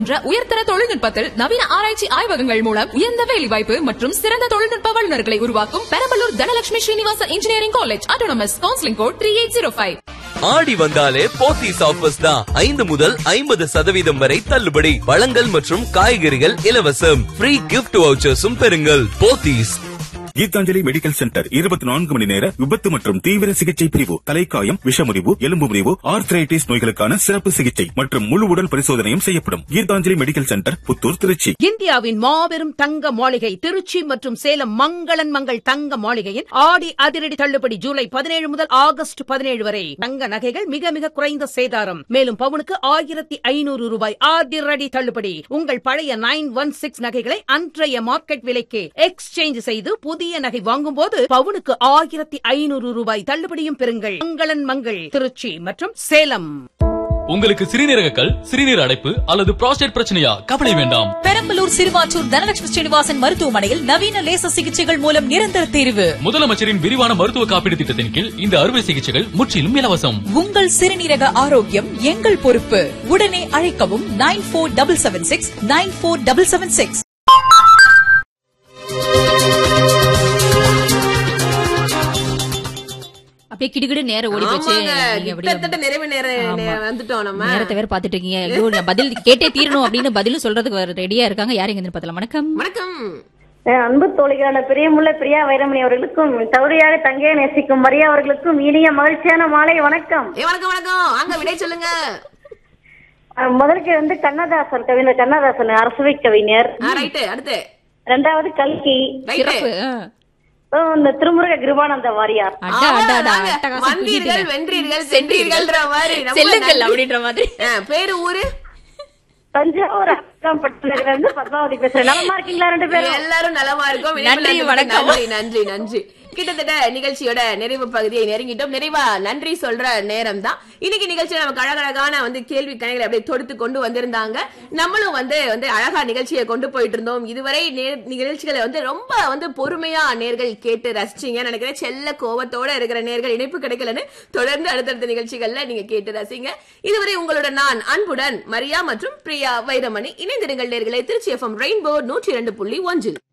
உயர்தர தொழில்நுட்பத்தில் நவீன ஆராய்ச்சி ஆய்வகங்கள் மூலம் உயர்ந்த வேலைவாய்ப்பு மற்றும் சிறந்த தொழில்நுட்ப வல்லுநர்களை உருவாக்கும் Perambalur Dhanalakshmi Srinivasa engineering college autonomous counselling code 3805. ஆடி வந்தாலே போத்தீஸ் ஆஃபர்ஸ் தான் 5 முதல் 50% வரை தள்ளுபடி. பழங்கள் மற்றும் காய்கறிகள் இலவசம். ஃப்ரீ கிஃப்ட் வவுச்சர்ஸும் பெறுங்கள். போத்தீஸ். கீதாஞ்சலி மெடிக்கல் சென்டர் 24 மணி நேர விபத்து மற்றும் தீவிர சிகிச்சை பிரிவு. தலைக்காயம், விஷமுறிவு, எலும்பு முறிவு, ஆர்த்ரைட்டிஸ் நோய்களுக்கான சிறப்பு சிகிச்சை மற்றும் முழு உடல் பரிசோதனையும் செய்யப்படும். Gitanjali medical centre, Puthur, Trichy. இந்தியாவின் மாபெரும் தங்க மாளிகை திருச்சி மற்றும் சேலம் மங்களன் மங்கள் தங்க மாளிகையின் ஆடி அதிரடி தள்ளுபடி ஜூலை 17 முதல் ஆகஸ்ட் 17 வரை. தங்க நகைகள் மிக மிக குறைந்த சேதாரம். மேலும் பவுனுக்கு 1500 ரூபாய் அதிரடி தள்ளுபடி. உங்கள் பழைய 916 நகைகளை அன்றைய மார்க்கெட் விலைக்கு எக்ஸ்சேஞ்ச் செய்து புதிய நகை வாங்கும் போது பவுனுக்கு 1500 ரூபாய் தள்ளுபடியும் பெறுங்கள். மங்களன் மங்கள் திருச்சி மற்றும் சேலம். உங்களுக்கு சிறுநீரகக்கல், சிறுநீர் அடைப்பு அல்லது புரோஸ்டேட் பிரச்சனையா? கவலை வேண்டாம். பெரம்பலூர் சிறுவாச்சூர் தனலட்சுமி ஸ்ரீனிவாசன் மருத்துவமனையில் நவீன லேசர் சிகிச்சைகள் மூலம் நிரந்தர தீர்வு. முதலமைச்சரின் விரிவான மருத்துவ காப்பீடு திட்டத்தின் கீழ் இந்த அறுவை சிகிச்சைகள் முற்றிலும் இலவசம். உங்கள் சிறுநீரக ஆரோக்கியம் எங்கள் பொறுப்பு. உடனே அழைக்கவும் 9476 94776. அப்படியே கிடுகிடு நேரம் ஓடி போச்சு. நிறைவு வந்துட்டோம். நம்ம நேரத்தை வேற பாத்துட்டு இருக்கீங்க. ஐயோ, பதில் கேட்டே தீரணும் அப்படின்னு பதிலும் சொல்றதுக்கு ரெடியா இருக்காங்க. யாருங்க பார்த்தலாம். வணக்கம். வணக்கம். அன்பு தோழிகளான பிரியமுள்ள பிரியா வைரமணி அவர்களுக்கும் தவறியாக தங்கையை நேசிக்கும் மரியா அவர்களுக்கும் இனிய மகிழ்ச்சியான மாலை வணக்கம். வணக்கம் வணக்கம். அங்க விடை சொல்லுங்க. முதலுக்கு கண்ணதாசன், கவிஞர் கண்ணதாசன் அரசுவை கவிஞர். அடுத்து இரண்டாவது கல்கி. இந்த திருமுருக கிருபானந்த வாரியார். வந்தீர்கள், வென்றீர்கள், சென்றீர்கள் அப்படின்ற மாதிரி பேரு ஊரு தஞ்சாவூர் பத்மாவதி பேசுறேன். நலமா இருக்கீங்களா? ரெண்டு பேரும் எல்லாரும் நலமா இருக்கும். நன்றி, வணக்கம். நன்றி நன்றி. கிட்டத்தட்ட நிகழ்ச்சியோட நிறைவு பகுதியை நெருங்கிட்டோம். நிறைவா நன்றி சொல்ற நேரம் தான். இன்னைக்கு நிகழ்ச்சியில நமக்கு அழகழகான கேள்வி கணைகளை அப்படியே தொடுத்து கொண்டு வந்திருந்தாங்க. நம்மளும் அழகா நிகழ்ச்சியை கொண்டு போயிட்டு இருந்தோம். இதுவரை நிகழ்ச்சிகளை ரொம்ப பொறுமையா நேர்கள் கேட்டு ரசிச்சீங்க நினைக்கிறேன். செல்ல கோவத்தோட இருக்கிற நேர்கள் இணைப்பு கிடைக்கலன்னு தொடர்ந்து அடுத்தடுத்த நிகழ்ச்சிகள்ல நீங்க கேட்டு ரசிங்க. இதுவரை உங்களோட நான் அன்புடன் மரியா மற்றும் பிரியா வைரமணி. இணைந்திருங்கள் நேர்களை. Trichy FM rainbow 102.1.